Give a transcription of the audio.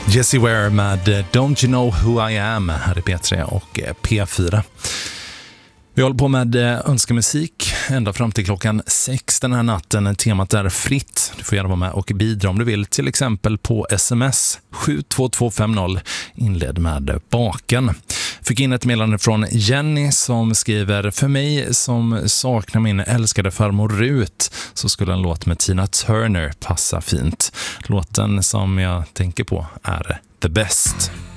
Jessie Ware med Don't You Know Who I Am här i P3 och P4. Vi håller på med önskemusik ända fram till klockan 6 den här natten. Temat är fritt. Du får gärna vara med och bidra om du vill. Till exempel på sms 72250. Inled med baken. Fick in ett meddelande från Jenny som skriver: för mig som saknar min älskade farmor Rut så skulle en låt med Tina Turner passa fint. Låten som jag tänker på är The Best.